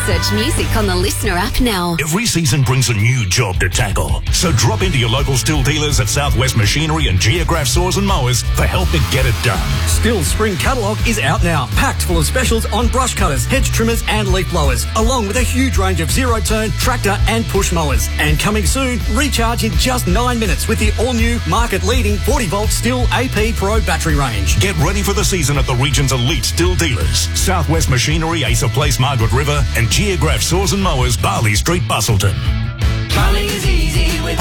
Search music on the Listener app now. Every season brings a new job to tackle. So drop into your local Stihl dealers at Southwest Machinery and Geograph Saws and Mowers for help to get it done. Stihl's spring catalogue is out now, packed full of specials on brush cutters, hedge trimmers and leaf blowers, along with a huge range of zero-turn, tractor and push mowers. And coming soon, recharge in just 9 minutes with the all-new, market-leading 40-volt Stihl AP Pro battery range. Get ready for the season at the region's elite Stihl dealers. Southwest Machinery, Asa Place, Margaret River, and Geograph Saws and Mowers, Barley Street, Busselton. Plumbing is easy with...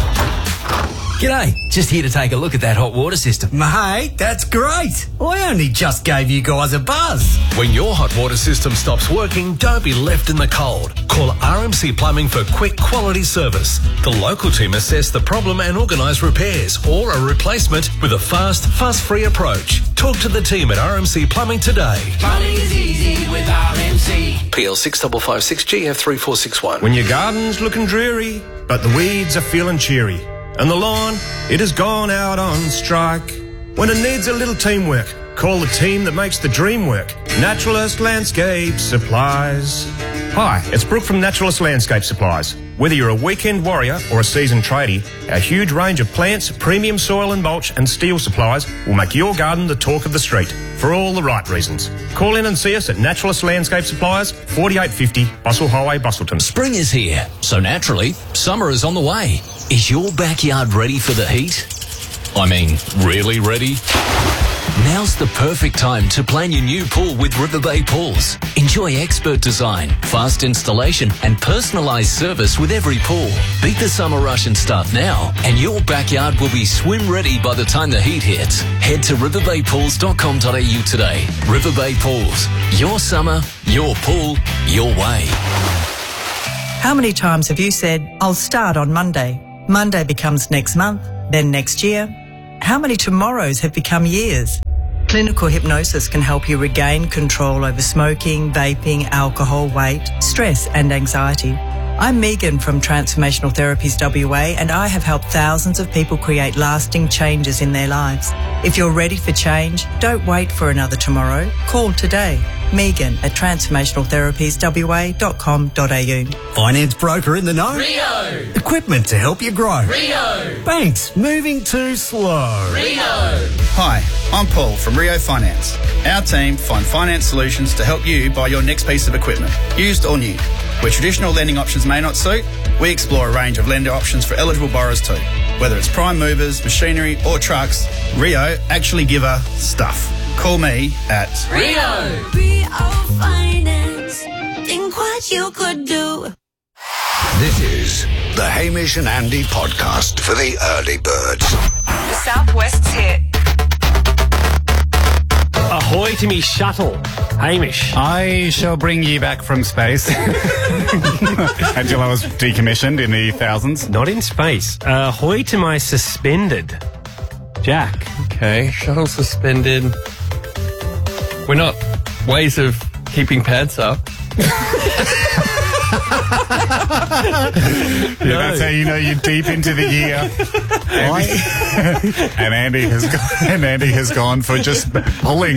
G'day, just here to take a look at that hot water system. Mate, that's great. I only just gave you guys a buzz. When your hot water system stops working, don't be left in the cold. Call RMC Plumbing for quick quality service. The local team assess the problem and organise repairs or a replacement with a fast, fuss-free approach. Talk to the team at RMC Plumbing today. Plumbing is easy with RMC. PL 6556 GF 3461. When your garden's looking dreary, but the weeds are feeling cheery, and the lawn, it has gone out on strike. When it needs a little teamwork, call the team that makes the dream work. Naturalist Landscape Supplies. Hi, it's Brooke from Naturalist Landscape Supplies. Whether you're a weekend warrior or a seasoned tradie, our huge range of plants, premium soil and mulch and steel supplies will make your garden the talk of the street for all the right reasons. Call in and see us at Naturalist Landscape Supplies, 4850 Bustle Highway, Busselton. Spring is here, so naturally, summer is on the way. Is your backyard ready for the heat? I mean, really ready? Now's the perfect time to plan your new pool with River Bay Pools. Enjoy expert design, fast installation and personalised service with every pool. Beat the summer rush and start now, and your backyard will be swim ready by the time the heat hits. Head to riverbaypools.com.au today. River Bay Pools. Your summer, your pool, your way. How many times have you said, I'll start on Monday? Monday becomes next month, then next year. How many tomorrows have become years? Clinical hypnosis can help you regain control over smoking, vaping, alcohol, weight, stress and anxiety. I'm Megan from Transformational Therapies WA, and I have helped thousands of people create lasting changes in their lives. If you're ready for change, don't wait for another tomorrow. Call today. Megan at transformationaltherapieswa.com.au. Finance broker in the know? Rio! Equipment to help you grow? Rio! Banks moving too slow? Rio! Hi, I'm Paul from Rio Finance. Our team find finance solutions to help you buy your next piece of equipment, used or new. Where traditional lending options may not suit, we explore a range of lender options for eligible borrowers too. Whether it's prime movers, machinery or trucks, Rio actually give a stuff. Call me at Rio! Rio Finance. Think what you could do. This is the Hamish and Andy podcast for the early birds. The Southwest's hit. Ahoy to me shuttle, Hamish. I shall bring you back from space until I was decommissioned in the thousands. Not in space. Ahoy to my suspended, Jack. Okay, shuttle suspended. We're not ways of keeping pants up. Yeah, that's how you know you're deep into the year. And Andy has gone for just pulling.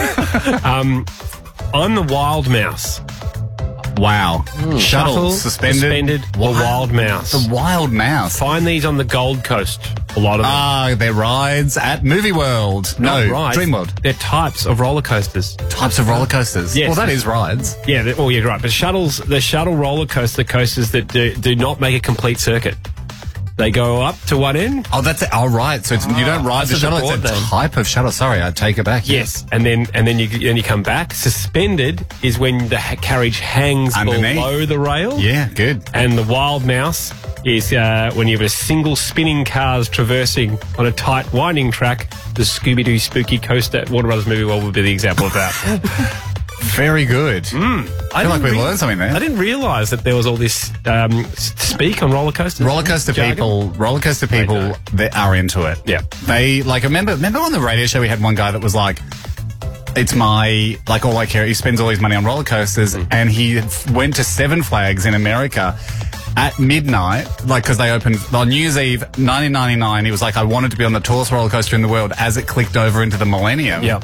I'm the wild mouse. Wow. Shuttle, suspended or wild mouse. The wild mouse. Find these on the Gold Coast. A lot of them. Ah, they're rides at Movie World. No, rides. Dream World. They're types of roller coasters. Types of roller coasters? Yes. Well, that is rides. Yeah, you're right. But the shuttle roller coaster, the coasters that do not make a complete circuit. They go up to one end. Oh, that's it. Oh, right. So you don't ride the shuttle. It's a type of shuttle. Sorry, I take it back. Yes, and then you come back. Suspended is when the carriage hangs underneath, below the rail. Yeah, good. And the wild mouse is when you have a single spinning cars traversing on a tight winding track. The Scooby-Doo Spooky Coaster at Warner Brothers Movie World would be the example of that. Very good. I feel like we learned something there. I didn't realise that there was all this speak on roller coasters. Roller coaster people that are into it. Yeah. They, like, remember on the radio show we had one guy that was like, it's my, like, all I care. He spends all his money on roller coasters, and he went to Seven Flags in America at midnight, like, because they opened on New Year's Eve, 1999. He was like, I wanted to be on the tallest roller coaster in the world as it clicked over into the millennium. Yeah.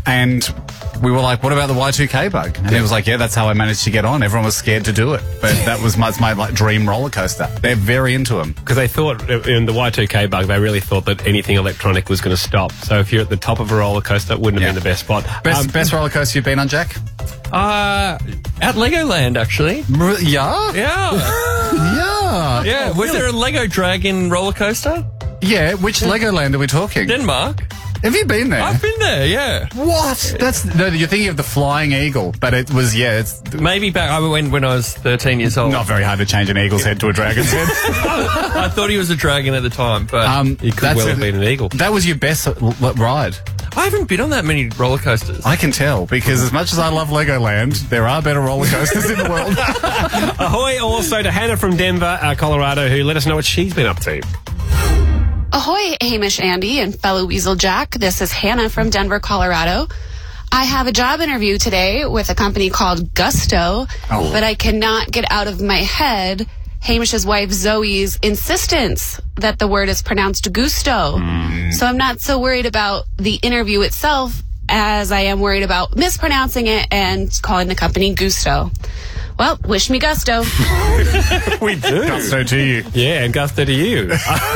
And we were like, what about the Y2K bug? And he was like, yeah, that's how I managed to get on. Everyone was scared to do it. But that was my like dream roller coaster. They're very into them. Because they thought, in the Y2K bug, they really thought that anything electronic was going to stop. So if you're at the top of a roller coaster, it wouldn't have been the best spot. Best roller coaster you've been on, Jack? At Legoland, actually. Yeah? Yeah. Yeah. Was there a Lego Dragon roller coaster? Yeah. Which Legoland are we talking? Denmark. Have you been there? I've been there, yeah. What? No, you're thinking of the Flying Eagle, but it was, it's... Maybe back, I went when I was 13 years old. Not very hard to change an eagle's head to a dragon's head. I thought he was a dragon at the time, but he could well have been an eagle. That was your best ride. I haven't been on that many roller coasters. I can tell, because as much as I love Legoland, there are better roller coasters in the world. Ahoy also to Hannah from Denver, Colorado, who let us know what she's been up to. Ahoy, Hamish, Andy, and fellow Weasel Jack. This is Hannah from Denver, Colorado. I have a job interview today with a company called Gusto, but I cannot get out of my head Hamish's wife Zoe's insistence that the word is pronounced gusto. So I'm not so worried about the interview itself as I am worried about mispronouncing it and calling the company Gusto. Well, wish me gusto. We do. Gusto to you. Yeah, and gusto to you.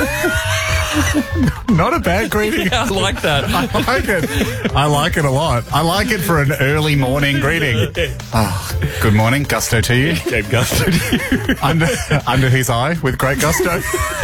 Not a bad greeting. Yeah, I like that. I like it. I like it a lot. I like it for an early morning greeting. Oh, good morning. Gusto to you. Yeah, gusto to you. Under his eye with great gusto.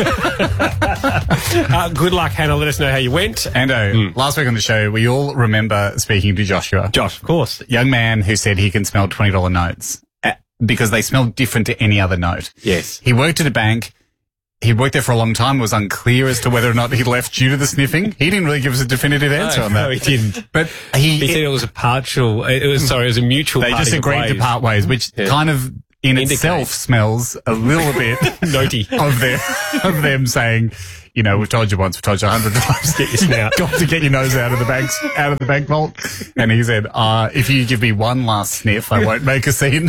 Good luck, Hannah. Let us know how you went. Ando, last week on the show, we all remember speaking to Joshua. Josh, of course. Young man who said he can smell $20 notes because they smell different to any other note. Yes. He worked at a bank. He worked there for a long time. It was unclear as to whether or not he left due to the sniffing. He didn't really give us a definitive answer on that. No, he didn't. But he said it was a partial. It was a mutual. They just agreed to part ways, which kind of in itself smells a little bit notey of them saying, you know, we've told you once, we've told you 100 times, get your snout, got to get your nose out of the bank vault. And he said, if you give me one last sniff, I won't make a scene.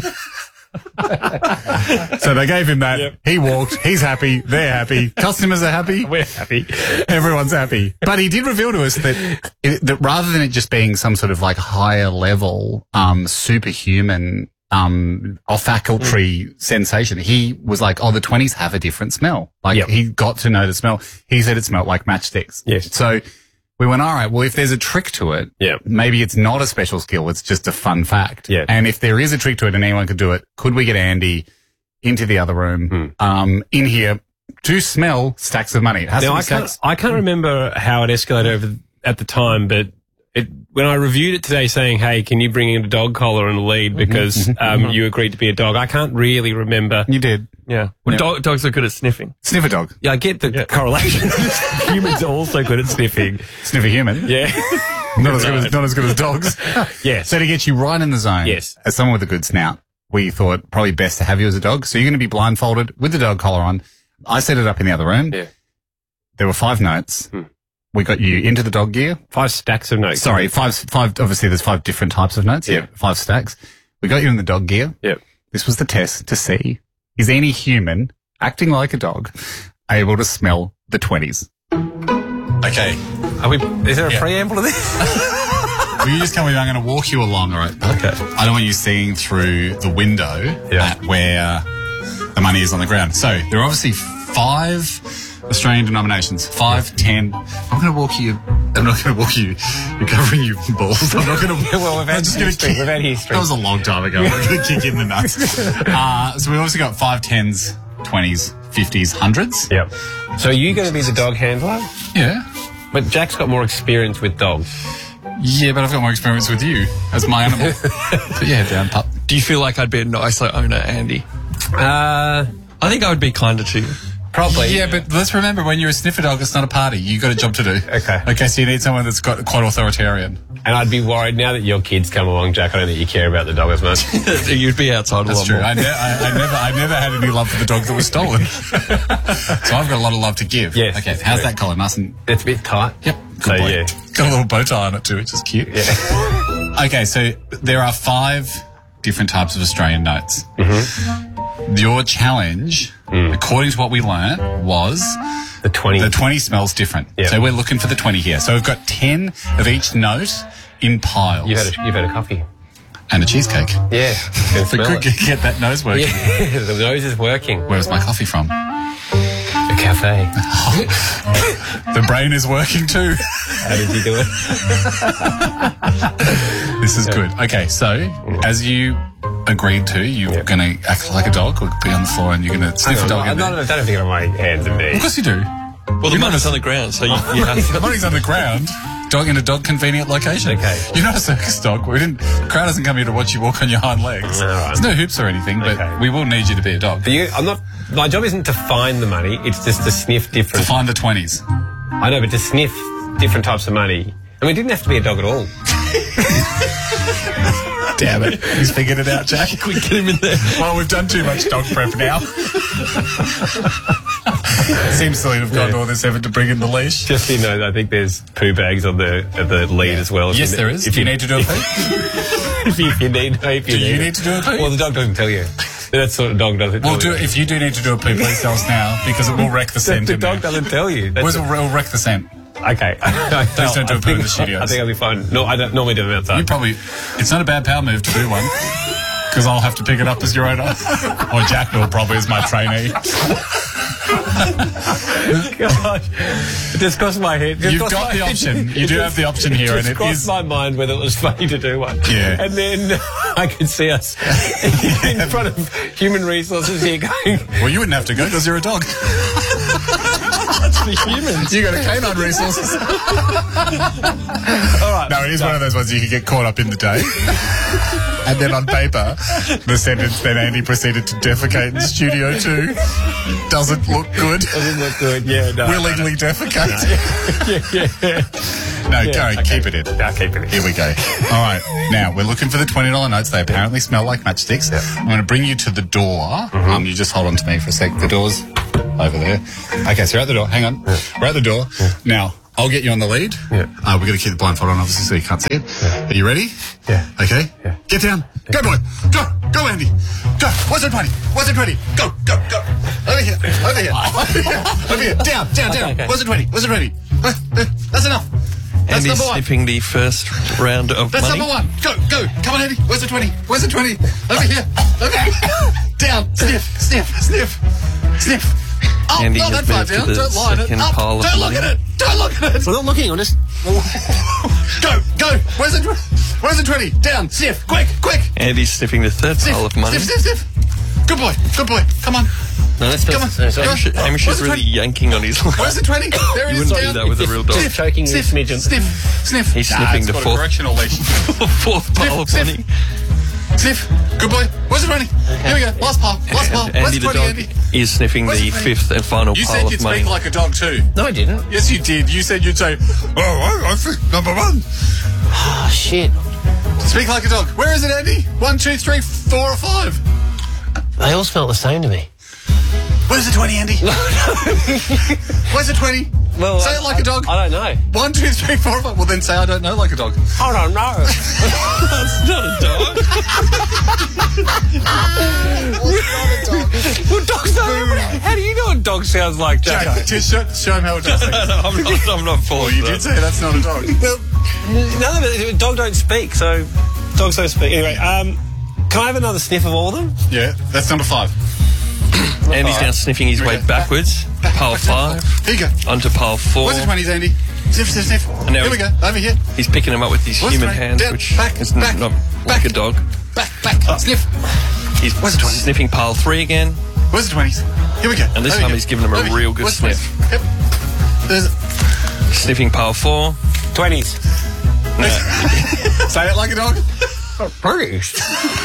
So they gave him that. Yep. He walked. He's happy. They're happy. Customers are happy. We're happy. Everyone's happy. But he did reveal to us that rather than it just being some sort of like higher level, superhuman, olfactory sensation, he was like, the 20s have a different smell. Like he got to know the smell. He said it smelled like matchsticks. Yes. So we went, all right, well, if there's a trick to it, maybe it's not a special skill, it's just a fun fact. Yeah. And if there is a trick to it and anyone could do it, could we get Andy into the other room, in here, to smell stacks of money? It has to be stacks. I can't remember how it escalated at the time, but when I reviewed it today saying, hey, can you bring in a dog collar and a lead because you agreed to be a dog, I can't really remember. You did. Yeah. Well, dogs are good at sniffing. Sniff a dog. Yeah, I get the correlation. Humans are also good at sniffing. Sniff a human? Yeah. Not as good as dogs. Yes. So to get you right in the zone, yes, as someone with a good snout, we thought probably best to have you as a dog. So you're going to be blindfolded with the dog collar on. I set it up in the other room. Yeah. There were 5 notes. We got you into the dog gear. 5 stacks of notes. Sorry, five. Obviously, there's 5 different types of notes. Yeah. 5 stacks. We got you in the dog gear. Yep. This was the test to see, is any human acting like a dog able to smell the 20s? Okay. Is there a preamble to this? Will you just come with me? I'm going to walk you along, all right? Okay. I don't want you seeing through the window at where the money is on the ground. So there are obviously 5 Australian denominations. 5, 10. I'm not going to walk you. You're covering your balls. I'm not going to. Well, we've had history. That was a long time ago. I'm going to kick you in the nuts. So we've obviously got 5, 10s, 20s, 50s, 100s. Yep. So are you going to be the dog handler? Yeah. But Jack's got more experience with dogs. Yeah, but I've got more experience with you as my animal. So yeah, down pup. Do you feel like I'd be a nicer owner, Andy? I think I would be kinder to you. Probably. Yeah, but let's remember, when you're a sniffer dog, it's not a party. You got a job to do. Okay, so you need someone that's got quite authoritarian. And I'd be worried now that your kids come along, Jack. I don't think you care about the dog as much. You'd be outside a lot That's true. more. I never had any love for the dog that was stolen. So I've got a lot of love to give. Yes. Okay, how's that collar? Nice and... It's a bit tight. Yep. Good boy. Got a little bow tie on it too, which is cute. Yeah. Okay, so there are 5 different types of Australian notes. Your challenge, according to what we learnt, was the 20. The 20 smells different. Yep. So we're looking for the 20 here. So we've got 10 of each note in piles. You've had a coffee. And a cheesecake. Yeah. We could get that nose working. Yeah, the nose is working. Where's my coffee from? A cafe. The brain is working too. How did you do it? This is good. Okay, so as you agreed to, you're going to act like a dog. We'll put you on the floor and you're going to sniff a dog in there. I don't have to get on my hands and knees. Of course you do. Well, the money's on the ground, so you have to. The money's on the ground. Dog in a dog convenient location. Okay. You're not a circus dog. The crowd doesn't come here to watch you walk on your hind legs. All right. There's no hoops or anything, but we will need you to be a dog. My job isn't to find the money, it's just to sniff different... To find the 20s. I know, but to sniff different types of money. I mean, it didn't have to be a dog at all. Damn it. He's figured it out, Jack. We get him in there. Well, we've done too much dog prep now. Seems silly to have gone to all this effort to bring in the leash. Just so you know, I think there's poo bags on the lead as well. Yes, there is. If you need to do a poo. if you need Do you need to do a poo? Well, the dog doesn't tell you. That sort of dog doesn't tell you. If you do need to do a poo, please tell us now, because it will wreck the scent. The dog doesn't tell you. It will wreck the scent. Okay. Please don't do a poo in the studios. I think I'll be fine. No, I don't normally do them outside. It's not a bad power move to do one, because I'll have to pick it up as your owner. Or Jack will probably as my trainee. Gosh. It just crossed my head. You've got the option. You do have the option here, and it crossed my mind whether it was funny to do one. Yeah. And then I could see us in front of human resources here going... Well, you wouldn't have to go because you're a dog. That's for humans. You got a canine resources. All right. No, it is one of those ones you can get caught up in the day. And then on paper, the sentence, then Andy proceeded to defecate in Studio 2. Doesn't look good. Doesn't look good, yeah. No, Willingly defecate. Yeah. No, go, keep it in. I'll keep it in. Here we go. All right, now we're looking for the $20 notes. They apparently smell like matchsticks. Yeah. I'm going to bring you to the door. You just hold on to me for a sec. The door's over there. Okay, so we're at the door. Hang on. Yeah. We're at the door. Yeah. Now, I'll get you on the lead. Yeah. We're going to keep the blindfold on, obviously, so you can't see it. Yeah. Are you ready? Yeah. Okay? Yeah. Get down. Go, boy. Go, Andy. Go. What's it 20? What's it 20? Go. Over here. Down. Okay. What's it 20? What's it 20? That's enough. That's Andy's number one. sniffing the first round of That's money. number one. Go. Come on, Andy. Where's the 20? Over here. Down. Sniff. Oh, Andy not that has far moved to down. the Don't lie. second pile of Don't money. look at it. We're not looking, I'm just... Go. Where's the 20? Down. Sniff. Quick. Andy's sniffing the third pile of money. Sniff. Good boy. Come on. No, that's Come on. Hamish is really yanking on his line. Where's the 20? There it You is. wouldn't do that with a real dog. Choking you, smidgen. Sniff. He's sniffing the fourth pile of money. Sniff. Good boy. Where's the 20? Here we go. Last pile. Where's Andy the the 20, dog Andy? is sniffing the fifth and final You pile said of you'd money. speak like a dog too. No, I didn't. Yes, you did. You said you'd say, I think number one. Oh, shit. Speak like a dog. Where is it, Andy? 1, 2, 3, 4 or 5? They all smell the same to me. Where's the 20, Andy? Where's the 20? Well, say it like a dog. I don't know. 1, 2, 3, 4 or 5. Well, then say I don't know like a dog. I don't know. That's not a dog. Well, dogs don't. How do you know what dog sounds like, Jack? Just show him how it does. I'm not Well, you did say that's not a dog. Well, no, but dog don't speak, so dogs don't speak. Anyway, can I have another sniff of all of them? Yeah, that's number 5. Andy's now sniffing his way backwards. Pile 5. Here you go. Onto pile 4. Where's the 20s, Andy? Sniff. And now Here we go. Over here. He's picking them up with his human hands, which is not like a dog. Back. Sniff. He's sniffing pile 3 again. Where's the 20s? Here we go. And this time he's giving them a real good sniff. Yep. Sniffing pile 4. 20s. No. Say it like a dog. Bruce.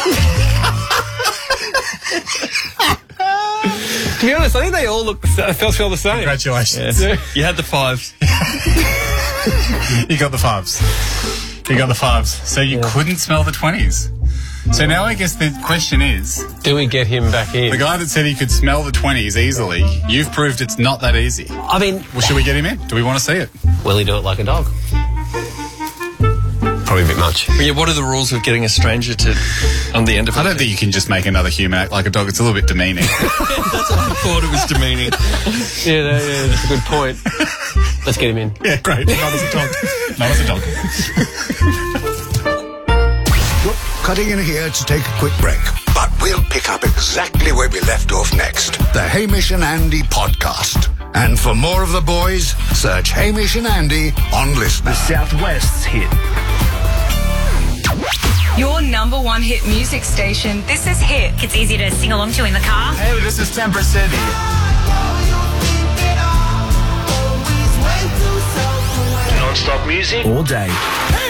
To be honest, I think they all feel the same. Congratulations. Yeah. You had the 5s. You got the 5s. So you couldn't smell the 20s. So now I guess the question is... Do we get him back in? The guy that said he could smell the 20s easily, you've proved it's not that easy. I mean... Well, should we get him in? Do we want to see it? Will he do it like a dog? Probably a bit much. Well, yeah, what are the rules of getting a stranger to on the end of it? I don't think you can just make another human act like a dog. It's a little bit demeaning. That's what I thought it was demeaning. Yeah, that's a good point. Let's get him in. Yeah, great. Not as a dog. cutting in here to take a quick break. But we'll pick up exactly where we left off next. The Hamish and Andy podcast. And for more of the boys, search Hamish and Andy on Listener. The Southwest's hit. Your number one hit music station. This is Hit. It's easy to sing along to in the car. Hey, this is Temper City. Non-stop music all day.